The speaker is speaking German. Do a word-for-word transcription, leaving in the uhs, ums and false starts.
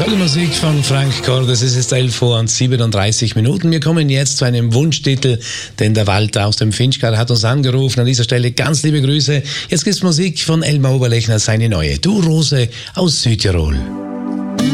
Tolle Musik von Frank Cordes. Es ist elf Uhr und siebenunddreißig Minuten. Wir kommen jetzt zu einem Wunschtitel, denn der Walter aus dem Finchgau hat uns angerufen. An dieser Stelle ganz liebe Grüße. Jetzt gibt's Musik von Elmar Oberlechner, seine neue Du Rose aus Südtirol.